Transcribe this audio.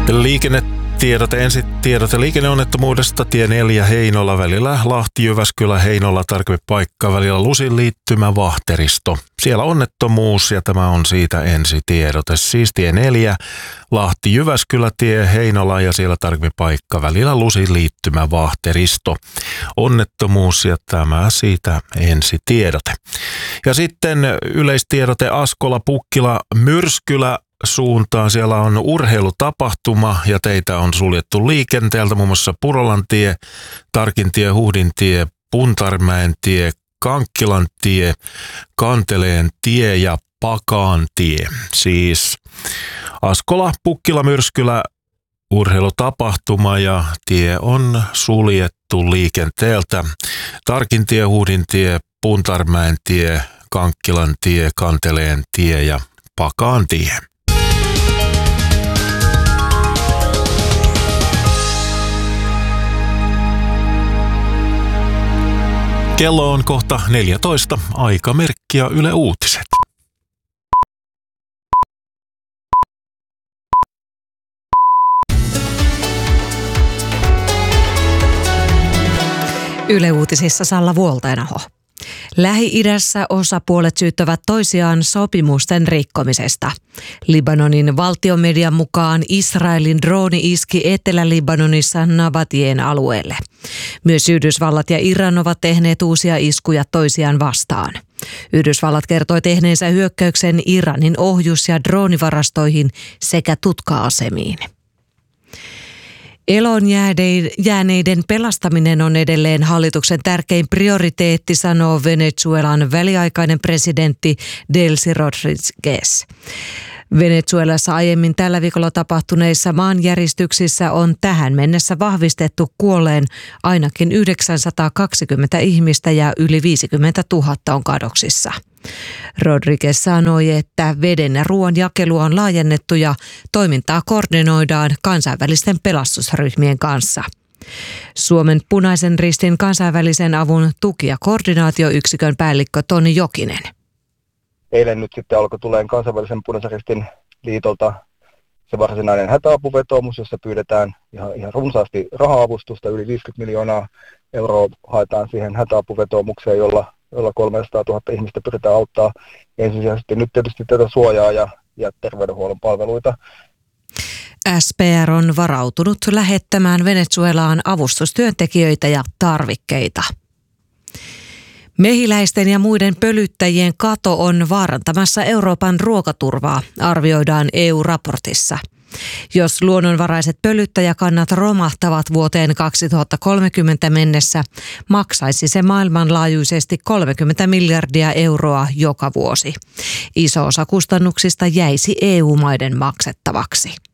Liikennetiedote, ensitiedote liikenneonnettomuudesta tie 4 Heinola välillä Lahti-Jyväskylä Heinola tarkempi paikka välillä Lusin liittymä Vahteristo. Siellä onnettomuus ja tämä on siitä ensitiedote. Siis tie 4 Lahti-Jyväskylä tie Heinola ja siellä tarkempi paikka välillä Lusin liittymä Vahteristo. Onnettomuus ja tämä siitä ensitiedote. Ja sitten yleistiedote Askola, Pukkila, Myrskylä suuntaan. Siellä on urheilutapahtuma ja teitä on suljettu liikenteeltä, muun muassa Purolantie, Tarkintie, Huhdintie, Puntarmäen tie, Kankkilan tie, Kanteleen tie ja Pakaan tie. Siis Askola, Pukkila, Myrskylä, urheilutapahtuma ja tie on suljettu liikenteeltä. Tarkintie, Huhdintie, Puntarmäen tie, Kankkilan tie, Kanteleen tie ja Pakaan tie. Kello on kohta 14. Aikamerkki ja Yle Uutiset. Yle Uutisissa Salla Vuoltainaho. Lähi-idässä osapuolet syyttävät toisiaan sopimusten rikkomisesta. Libanonin valtiomedian mukaan Israelin drooni iski Etelä-Libanonissa Nabatien alueelle. Myös Yhdysvallat ja Iran ovat tehneet uusia iskuja toisiaan vastaan. Yhdysvallat kertoi tehneensä hyökkäyksen Iranin ohjus- ja droonivarastoihin sekä tutka-asemiin. Eloon jääneiden pelastaminen on edelleen hallituksen tärkein prioriteetti, sanoo Venezuelan väliaikainen presidentti Delcy Rodriguez. Venezuelassa aiemmin tällä viikolla tapahtuneissa maanjäristyksissä on tähän mennessä vahvistettu kuolleen ainakin 920 ihmistä ja yli 50 000 on kadoksissa. Rodriguez sanoi, että veden ja ruoan jakelua on laajennettu ja toimintaa koordinoidaan kansainvälisten pelastusryhmien kanssa. Suomen Punaisen Ristin kansainvälisen avun tuki- ja koordinaatioyksikön päällikkö Toni Jokinen. Eilen nyt sitten alkoi tulemaan kansainvälisen Punaisen Ristin liitolta se varsinainen hätäapuvetoomus, jossa pyydetään ihan runsaasti raha-avustusta, yli 50 miljoonaa euroa haetaan siihen hätäapuvetoomukseen, jolla 300 000 ihmistä pyritään auttaa ensisijaisesti nyt tietysti tätä suojaa ja terveydenhuollon palveluita. SPR on varautunut lähettämään Venezuelaan avustustyöntekijöitä ja tarvikkeita. Mehiläisten ja muiden pölyttäjien kato on vaarantamassa Euroopan ruokaturvaa, arvioidaan EU-raportissa. Jos luonnonvaraiset pölyttäjäkannat romahtavat vuoteen 2030 mennessä, maksaisi se maailmanlaajuisesti 30 miljardia euroa joka vuosi. Iso osa kustannuksista jäisi EU-maiden maksettavaksi.